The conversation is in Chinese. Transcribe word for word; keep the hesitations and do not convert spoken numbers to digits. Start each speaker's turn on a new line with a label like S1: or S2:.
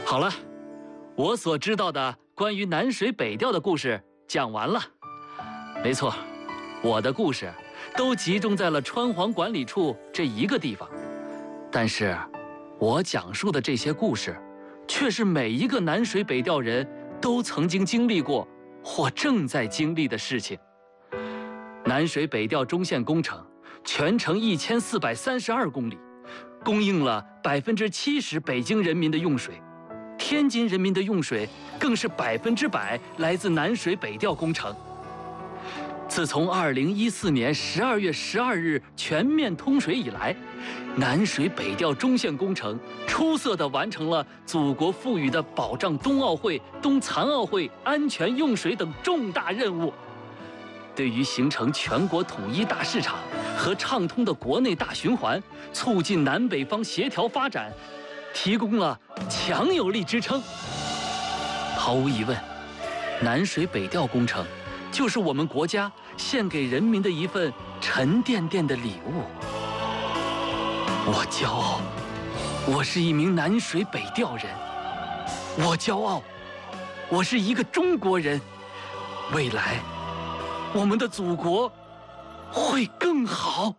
S1: 好了，我所知道的关于南水北调的故事讲完了。没错，我的故事都集中在了川皇管理处这一个地方，但是我讲述的这些故事，却是每一个南水北调人都曾经经历过或正在经历的事情。南水北调中线工程全程一千四百三十二公里，供应了百分之七十北京人民的用水，天津人民的用水更是百分之百来自南水北调工程。自从二零一四年十二月十二日全面通水以来，南水北调中线工程出色地完成了祖国赋予的保障冬奥会、冬残奥会安全用水等重大任务，对于形成全国统一大市场和畅通的国内大循环，促进南北方协调发展，提供了强有力支撑。毫无疑问，南水北调工程就是我们国家献给人民的一份沉甸甸的礼物。我骄傲，我是一名南水北调人。我骄傲，我是一个中国人。未来，我们的祖国会更好。